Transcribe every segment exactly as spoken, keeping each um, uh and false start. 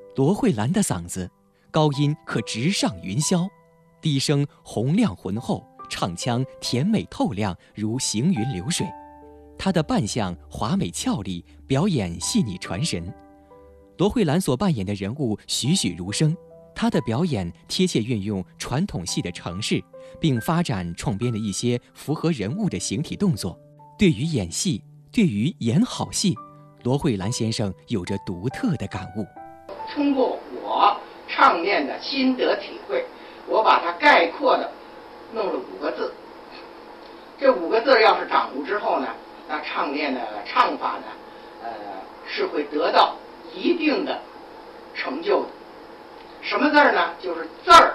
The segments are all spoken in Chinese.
罗慧兰的嗓子，高音可直上云霄，低声洪亮浑厚，唱腔甜美透亮，如行云流水。她的扮相华美俏丽，表演细腻传神。罗慧兰所扮演的人物栩栩如生，她的表演贴切运用传统戏的程式，并发展创编了一些符合人物的形体动作。对于演戏，对于演好戏，罗慧兰先生有着独特的感悟。 通过我唱念的心得体会，我把它概括的弄了五个字。这五个字要是掌握之后呢，那唱念的唱法呢，呃，是会得到一定的成就的。什么字儿呢？就是字儿、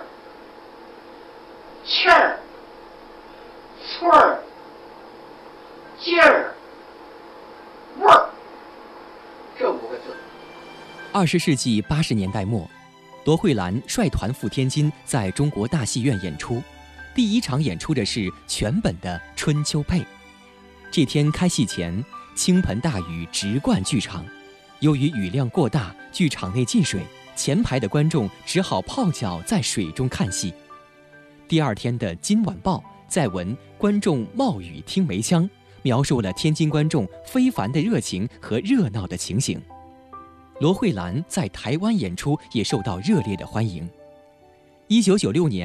气儿、寸儿、劲儿、味儿，这五个字。 二十世纪八十年代末，罗慧兰率团赴天津，在中国大戏院演出。第一场演出的是全本的《春秋配》。这天开戏前，倾盆大雨直灌剧场，由于雨量过大，剧场内进水，前排的观众只好泡脚在水中看戏。第二天的《今晚报》载文观众冒雨听梅腔，描述了天津观众非凡的热情和热闹的情形。罗慧兰在台湾演出也受到热烈的欢迎。一九九六年。